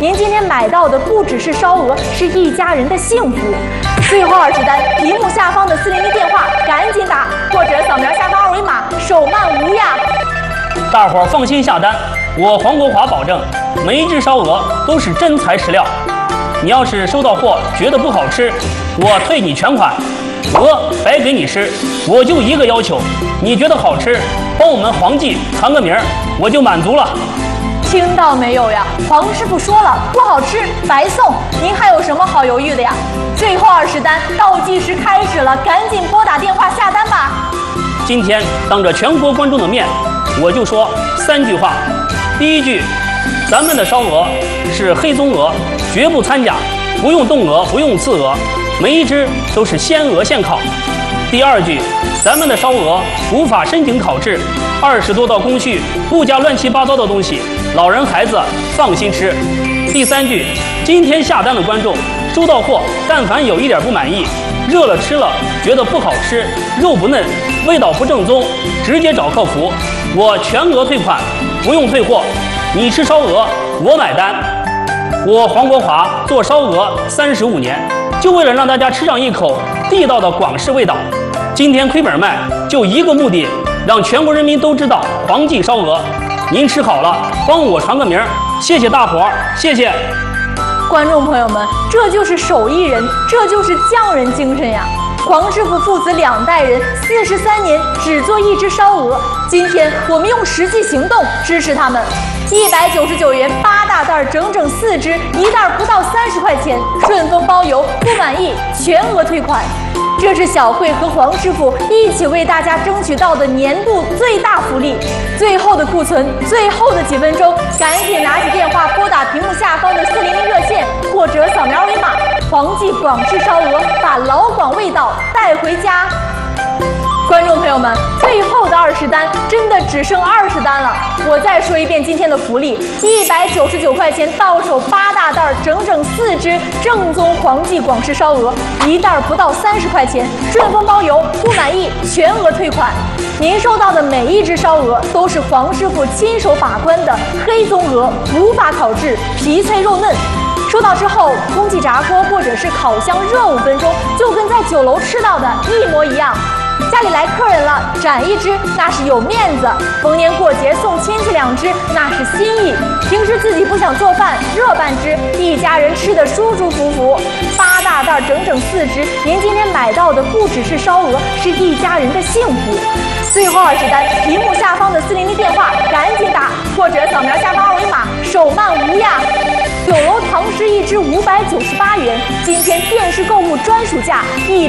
您今天买到的不只是烧鹅，是一家人的幸福。最后20单，屏幕下方的400电话赶紧打，或者扫描下方二维码，手慢无呀。 大伙儿放心下单，我黄国华保证，每一只烧鹅都是真材实料。你要是收到货觉得不好吃，我退你全款。鹅白给你吃，我就一个要求，你觉得好吃，帮我们黄记传个名儿，我就满足了。 听到没有呀？黄师傅说了，不好吃白送，您还有什么好犹豫的呀？最后20单，倒计时开始了，赶紧拨打电话下单吧。 今天当着全国观众的面，我就说3句话。第一句，咱们的烧鹅是黑棕鹅，绝不掺假，不用冻鹅，不用刺鹅，每一只都是鲜鹅现烤。第二句，咱们的烧鹅无法申请烤制，20多道工序，不加乱七八糟的东西，老人孩子放心吃。第三句，今天下单的观众收到货，但凡有一点不满意，热了吃了觉得不好吃，肉不嫩，味道不正宗，直接找客服，我全额退款，不用退货。你吃烧鹅，我买单。我黄国华做烧鹅35年，就为了让大家吃上一口地道的广式味道。今天亏本卖，就一个目的，让全国人民都知道黄记烧鹅。您吃好了，帮我传个名儿，谢谢大伙儿，谢谢。 观众朋友们，这就是手艺人，这就是匠人精神呀！黄师傅父子2代人43年只做一只烧鹅，今天我们用实际行动支持他们。199元8大袋，整整4只，一袋不到30块钱，顺丰包邮，不满意全额退款。这是小慧和黄师傅一起为大家争取到的年度最大福利。最后的库存，最后的几分钟，赶紧拿起电话拨打屏幕下方的400热线，或者扫描二维码。黄记广式烧鹅，把老广味道带回家。观众朋友们，最后的20单真的只剩20单了。我再说一遍今天的福利：199块钱到手8大袋，整整4只正宗黄记广式烧鹅，一袋不到30块钱，顺丰包邮，不满意全额退款。您收到的每一只烧鹅都是黄师傅亲手把关的黑棕鹅，无法烤制，皮脆肉嫩。收到之后，空气炸锅或者是烤箱热5分钟，就跟在酒楼吃到的一模一样。家里来客人了，斩一只那是有面子，逢年过节送亲戚2只那是心意。平时自己不想做饭，热半只，一家人吃得舒舒服服。8大袋整整4只，您今天买到的不只是烧鹅，是一家人的幸福。最后20单，屏幕下方的400电话赶紧打，或者扫描下方二维码，手慢无呀。酒楼堂食一只598元，今天电视购物专属价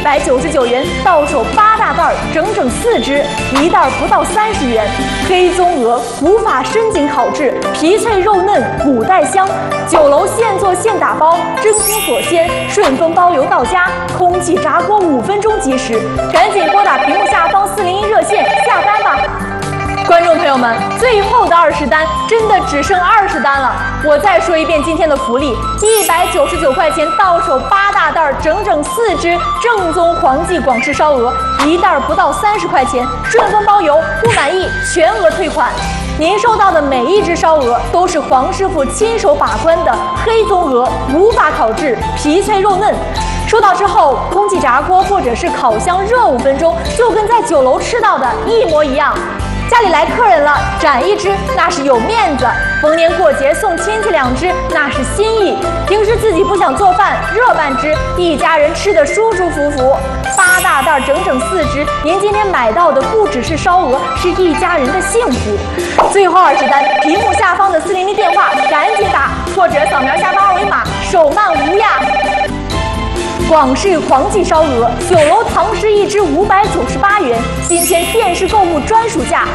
199元，到手8大袋，整整4只，一袋不到30元。黑棕鹅无法申请烤制，皮脆肉嫩，骨带香。酒楼现做现打包，真空锁鲜，顺丰包邮到家，空气炸锅5分钟即食。赶紧拨打屏幕下方401热线下单吧。观众朋友们，最后的20单真的只剩20单了。我再说一遍今天的福利：199块钱到手8大袋，整整4只正宗黄记广式烧鹅，一袋不到30块钱，顺丰包邮，不满意全额退款。您收到的每一只烧鹅都是黄师傅亲手把关的黑棕鹅，无法烤制，皮脆肉嫩。收到之后，空气炸锅或者是烤箱热5分钟，就跟在酒楼吃到的一模一样。家里来客人了，斩一只那是有面子，逢年过节送亲戚2只那是心意。平时自己不想做饭，热半只，一家人吃得舒舒服服。8大袋整整4只，您今天买到的不只是烧鹅，是一家人的幸福。最后20单，屏幕下方的400电话赶紧打，或者扫描下方二维码，手慢无呀。广式黄记烧鹅，酒楼堂食一只598元，今天电视购物专属价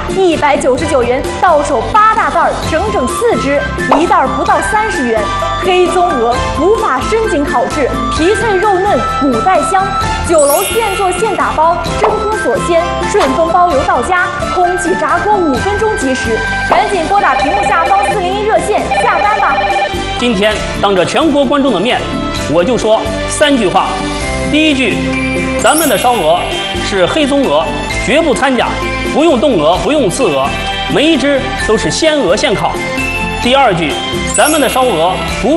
199元，到手8大袋，整整4只，一袋不到30元。黑棕鹅无法申请烤制，皮脆肉嫩，骨带香。酒楼现做现打包，真空锁鲜，顺丰包邮到家，空气炸锅5分钟即食。赶紧拨打屏幕下方401热线下单吧。 今天当着全国观众的面，我就说3句话。第一句，咱们的烧鹅是黑棕鹅，绝不掺假，不用冻鹅，不用刺鹅，每一只都是鲜鹅现烤。第二句，咱们的烧鹅不